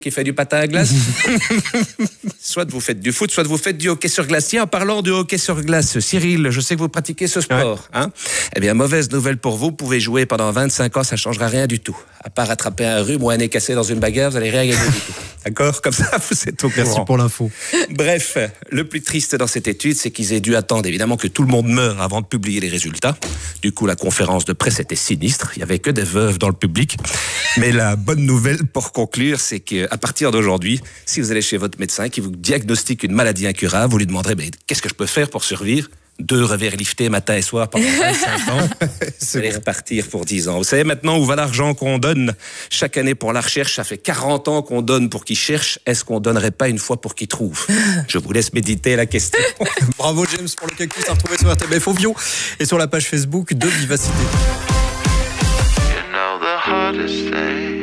qui fait du patin à glace. Soit vous faites du foot, soit vous faites du hockey sur glace. Tiens, en parlant du hockey sur glace, Cyril, je sais que vous pratiquez ce sport. Hein. Eh bien, mauvaise nouvelle pour vous, vous pouvez jouer pendant 25 ans, ça ne changera rien du tout. À part attraper un rhume ou un nez cassé dans une bagarre, vous n'allez rien gagner du tout. D'accord? Comme ça, vous êtes au courant. Merci pour l'info. Bref, le plus triste dans cette étude, c'est qu'ils aient dû attendre évidemment que tout le monde meure avant de publier les résultats. Du coup, la conférence de presse était sinistre. Il n'y avait que des veuves dans le public. Mais la bonne nouvelle pour conclure, c'est qu'à partir d'aujourd'hui, si vous allez chez votre médecin qui vous diagnostique une maladie incurable, vous lui demanderez qu'est-ce que je peux faire pour survivre? 2 revers liftés matin et soir pendant 25 ans. Vous allez repartir pour 10 ans. Vous savez maintenant où va l'argent qu'on donne chaque année pour la recherche? Ça fait 40 ans qu'on donne pour qu'ils cherchent. Est-ce qu'on donnerait pas une fois pour qu'ils trouvent? Je vous laisse méditer la question. Bravo James pour le cactus à retrouver sur RTBF Ovio et sur la page Facebook de Vivacité. You know the hardest thing